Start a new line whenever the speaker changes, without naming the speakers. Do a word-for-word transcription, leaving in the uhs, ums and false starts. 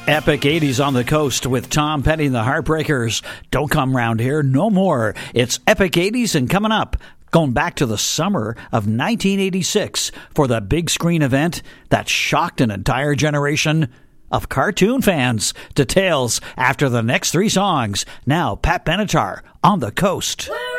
Epic eighties on the coast with Tom Petty and the Heartbreakers. Don't come round here no more. It's Epic eighties and coming up, going back to the summer of nineteen eighty-six for the big screen event that shocked an entire generation of cartoon fans. Details after the next three songs. Now, Pat Benatar on the coast.